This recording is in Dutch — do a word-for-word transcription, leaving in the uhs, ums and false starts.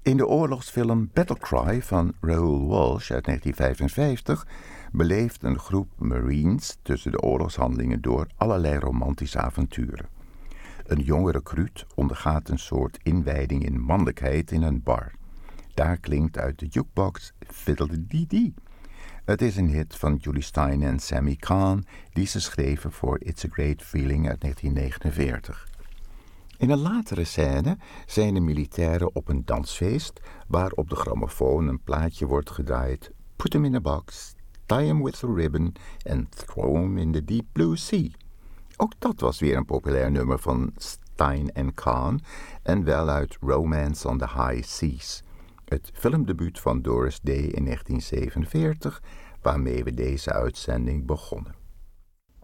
In de oorlogsfilm Battlecry van Raoul Walsh uit negentien vijfenvijftig beleeft een groep Marines tussen de oorlogshandelingen door allerlei romantische avonturen. Een jonge recruut ondergaat een soort inwijding in mannelijkheid in een bar. Daar klinkt uit de jukebox Fiddle-dee-dee. Het is een hit van Julie Stein en Sammy Cahn, die ze schreven voor It's a Great Feeling uit negentien negenenveertig. In een latere scène zijn de militairen op een dansfeest waar op de grammofoon een plaatje wordt gedraaid. Put him in a box, tie him with a ribbon and throw him in the deep blue sea. Ook dat was weer een populair nummer van Stein en Cahn en wel uit Romance on the High Seas, het filmdebuut van Doris Day in negentien zevenenveertig, waarmee we deze uitzending begonnen.